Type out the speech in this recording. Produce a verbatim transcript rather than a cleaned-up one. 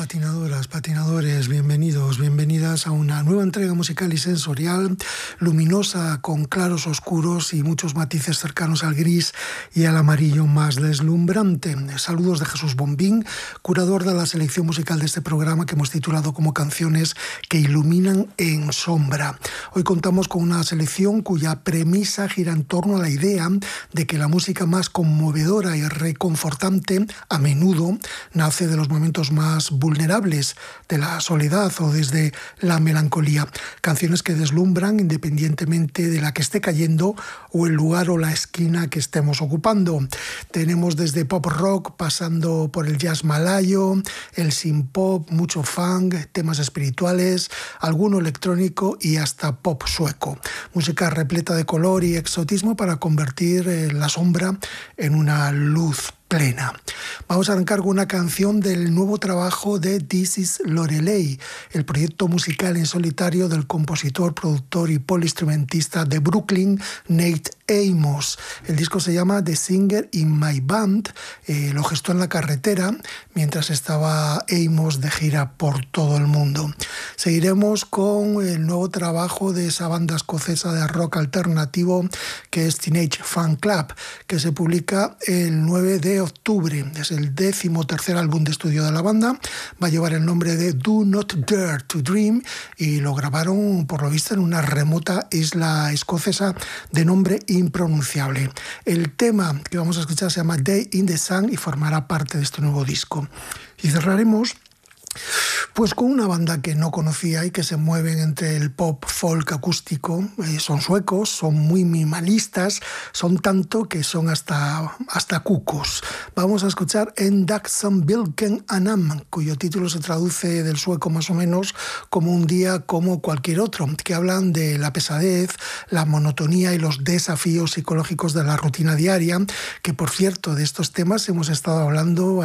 Patinadoras, patinadores, bienvenidos, bienvenidas a una nueva entrega musical y sensorial, luminosa, con claros oscuros y muchos matices cercanos al gris y al amarillo más deslumbrante. Saludos de Jesús Bombín, curador de la selección musical de este programa que hemos titulado como Canciones que iluminan en sombra. Hoy contamos con una selección cuya premisa gira en torno a la idea de que la música más conmovedora y reconfortante a menudo nace de los momentos más vulnerables, de la soledad o desde la melancolía. Canciones que deslumbran independientemente de la que esté cayendo o el lugar o la esquina que estemos ocupando. Tenemos desde pop rock pasando por el jazz malayo, el synth pop, mucho funk, temas espirituales, alguno electrónico y hasta pop sueco. Música repleta de color y exotismo para convertir la sombra en una luz plena. Vamos a arrancar con una canción del nuevo trabajo de This Is Lorelei, el proyecto musical en solitario del compositor, productor y poliinstrumentista de Brooklyn, Nate Amos. El disco se llama The Singer in My Band, eh, lo gestó en la carretera mientras estaba Amos de gira por todo el mundo. Seguiremos con el nuevo trabajo de esa banda escocesa de rock alternativo que es Teenage Fan Club, que se publica el nueve de octubre. Es el décimo tercer álbum de estudio de la banda. Va a llevar el nombre de Do Not Dare to Dream y lo grabaron, por lo visto, en una remota isla escocesa de nombre impronunciable. El tema que vamos a escuchar se llama Day in the Sun y formará parte de este nuevo disco. Y cerraremos pues con una banda que no conocía y que se mueven entre el pop folk acústico. Eh, son suecos, son muy minimalistas, son tanto que son hasta, hasta cucos. Vamos a escuchar En Daxon Vilken Anam, cuyo título se traduce del sueco más o menos como un día como cualquier otro, que hablan de la pesadez, la monotonía y los desafíos psicológicos de la rutina diaria, que por cierto de estos temas hemos estado hablando